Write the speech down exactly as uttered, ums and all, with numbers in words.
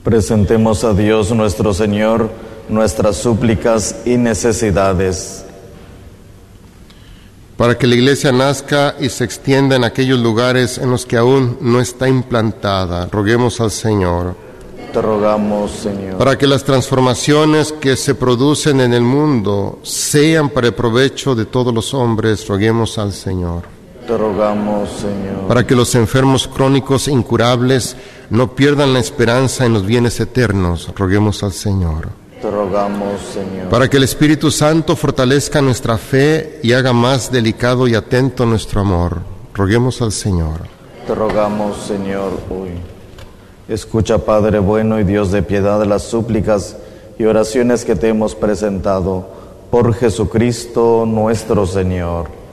Presentemos a Dios nuestro Señor nuestras súplicas y necesidades. Para que la Iglesia nazca y se extienda en aquellos lugares en los que aún no está implantada, roguemos al Señor. Te rogamos, Señor. Para que las transformaciones que se producen en el mundo sean para el provecho de todos los hombres, roguemos al Señor. Te rogamos, Señor. Para que los enfermos crónicos incurables no pierdan la esperanza en los bienes eternos, roguemos al Señor. Te rogamos, Señor. Para que el Espíritu Santo fortalezca nuestra fe y haga más delicado y atento nuestro amor, roguemos al Señor. Te rogamos, Señor, hoy. Escucha, Padre bueno y Dios de piedad, las súplicas y oraciones que te hemos presentado por Jesucristo nuestro Señor.